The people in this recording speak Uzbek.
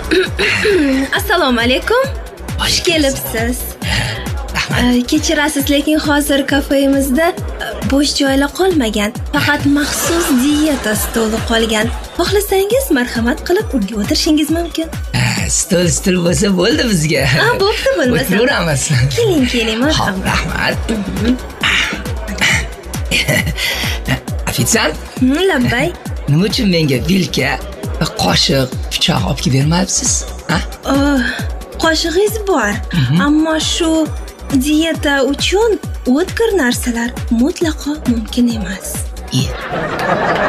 Assalomu alaykum. Xush kelibsiz. Kechirasiz, lekin hozir kafemizda bo'sh joylar qolmagan. Faqat maxsus diyeta stoli qolgan. Xohlasangiz marhamat qilib unga o'tirishingiz mumkin. Stol bo'lsa bo'ldi bizga. Bo'pti, bo'lmasa. O'tiramiz. Keling, marhamat. Rahmat. Ofitsiant? Labbay. Nima uchun menga vilka, qoshiq, pichoq olib kelib bermayapsiz? Qoshig'ingiz bor, ammo shu diyeta uchun o'tkir narsalar mutlaqo mumkin emas.